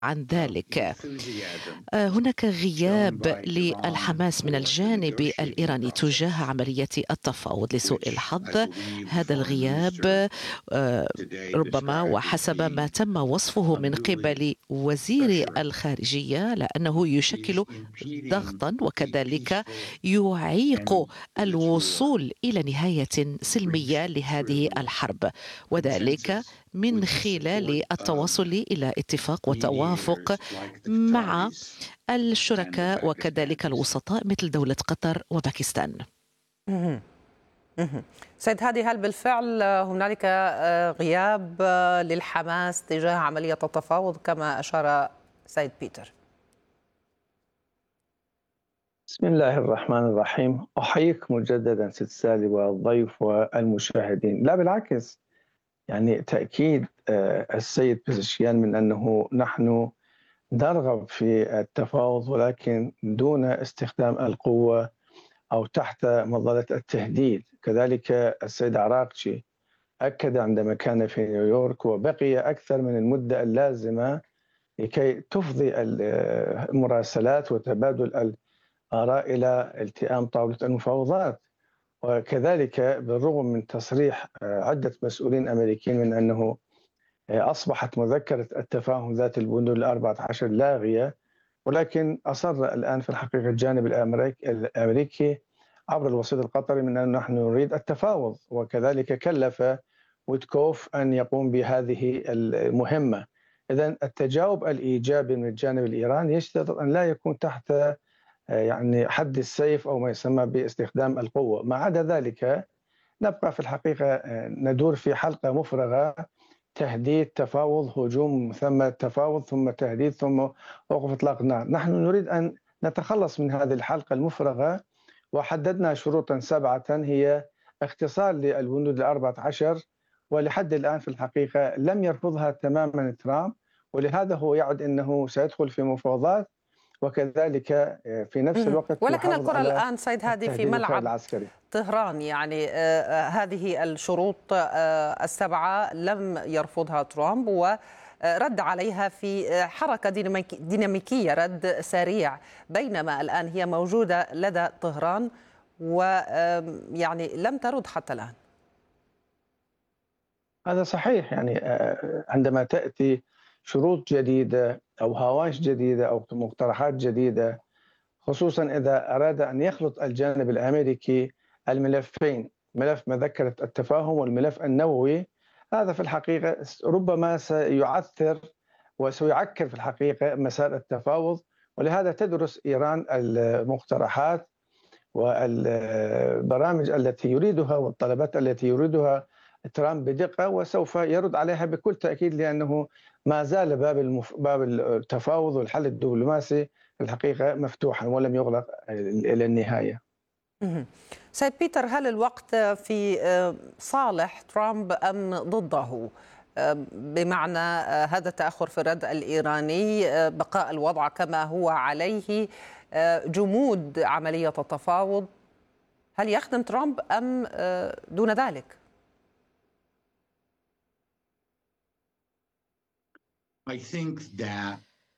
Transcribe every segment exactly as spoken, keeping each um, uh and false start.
عن ذلك. آه، هناك غياب للحماس من الجانب الإيراني تجاه عملية التفاوض لسوء الحظ. هذا الغياب آه، ربما وحسب ما تم وصفه من قبل وزير الخارجية لأنه يشكل ضغطا وكذلك يعيق الوصول إلى نهاية سلمية لهذه الحرب، وذلك من خلال التوصل إلى اتفاق وتوافق مع الشركاء وكذلك الوسطاء مثل دولة قطر وباكستان. مهم. مهم. سيد هادي، هل بالفعل هنالك غياب للحماس تجاه عملية التفاوض كما أشار سيد بيتر؟ بسم الله الرحمن الرحيم. أحييك مجددا ست سالي والضيف والمشاهدين. لا بالعكس، يعني تأكيد السيد بزشكيان من أنه نحن نرغب في التفاوض ولكن دون استخدام القوة أو تحت مظلة التهديد. كذلك السيد عراقجي أكد عندما كان في نيويورك وبقي أكثر من المدة اللازمة لكي تفضي المراسلات وتبادل الآراء إلى التئام طاولة المفاوضات. وكذلك بالرغم من تصريح عدة مسؤولين أمريكيين من أنه أصبحت مذكرة التفاهم ذات البنود الأربعة عشر لاغية، ولكن أصر الآن في الحقيقة الجانب الأمريكي عبر الوسيط القطري من أن نحن نريد التفاوض، وكذلك كلف ويتكوف أن يقوم بهذه المهمة. إذن التجاوب الإيجابي من الجانب الإيراني يشترط أن لا يكون تحت يعني حد السيف أو ما يسمى باستخدام القوة. ما عدا ذلك نبقى في الحقيقة ندور في حلقة مفرغة، تهديد تفاوض هجوم ثم تفاوض ثم تهديد ثم وقف إطلاق النار. نحن نريد أن نتخلص من هذه الحلقة المفرغة، وحددنا شروطا سبعة هي اختصار للبنود الأربعة عشر، ولحد الآن في الحقيقة لم يرفضها تماما ترامب، ولهذا هو يعد أنه سيدخل في مفاوضات وكذلك في نفس الوقت ولكن الكرة الآن سيد هادي في ملعب طهران. يعني آه هذه الشروط آه السبعة لم يرفضها ترامب ورد عليها في حركة ديناميكية، رد سريع، بينما الآن هي موجودة لدى طهران ويعني لم ترد حتى الآن. هذا صحيح. يعني آه عندما تأتي شروط جديدة أو هوامش جديدة أو مقترحات جديدة، خصوصا إذا أراد أن يخلط الجانب الأمريكي الملفين، ملف مذكرة التفاهم والملف النووي، هذا في الحقيقة ربما سيعثر وسيعكر في الحقيقة مسار التفاوض. ولهذا تدرس إيران المقترحات والبرامج التي يريدها والطلبات التي يريدها ترامب بدقة، وسوف يرد عليها بكل تأكيد، لأنه ما زال باب المف... باب التفاوض والحل الدبلوماسي في الحقيقة مفتوحا ولم يغلق إلى النهاية. سيد بيتر، هل الوقت في صالح ترامب أم ضده؟ بمعنى هذا التأخر في الرد الإيراني، بقاء الوضع كما هو عليه، جمود عملية التفاوض، هل يخدم ترامب أم دون ذلك؟ I think that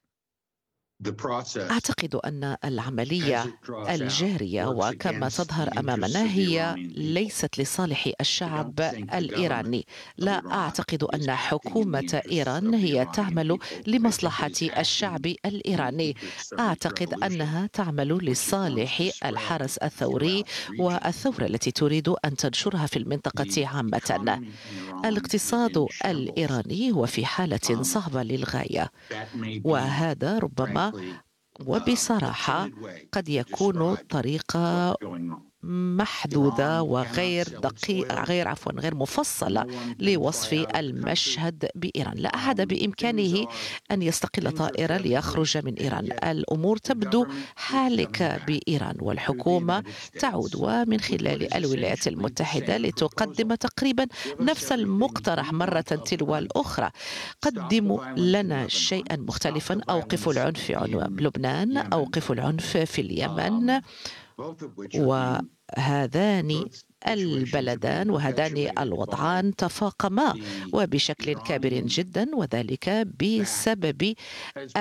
أعتقد أن العملية الجارية وكما تظهر أمامنا هي ليست لصالح الشعب الإيراني. لا أعتقد أن حكومة إيران هي تعمل لمصلحة الشعب الإيراني. أعتقد أنها تعمل لصالح الحرس الثوري والثورة التي تريد أن تنشرها في المنطقة عامة. الاقتصاد الإيراني هو في حالة صعبة للغاية، وهذا ربما وبصراحة قد يكون طريقة محدودة وغير دقيقة، غير عفوا غير مفصلة لوصف المشهد بإيران. لا أحد بإمكانه أن يستقل طائرة ليخرج من إيران. الأمور تبدو حالكة بإيران، والحكومة تعود ومن خلال الولايات المتحدة لتقدم تقريبا نفس المقترح مرة تلو الأخرى. قدموا لنا شيئا مختلفا، أوقفوا العنف في لبنان، أوقفوا العنف في اليمن، وهذان البلدان وهذان الوضعان تفاقما وبشكل كبير جدا، وذلك بسبب